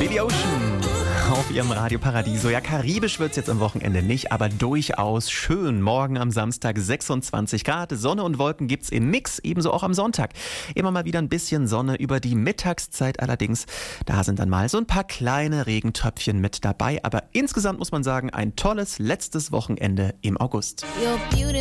Billy Ocean auf ihrem Radio Paradiso. Ja, karibisch wird es jetzt am Wochenende nicht, aber durchaus schön. Morgen am Samstag 26 Grad. Sonne und Wolken gibt's im Mix, ebenso auch am Sonntag. Immer mal wieder ein bisschen Sonne über die Mittagszeit allerdings. Da sind dann mal so ein paar kleine Regentröpfchen mit dabei. Aber insgesamt muss man sagen, ein tolles letztes Wochenende im August.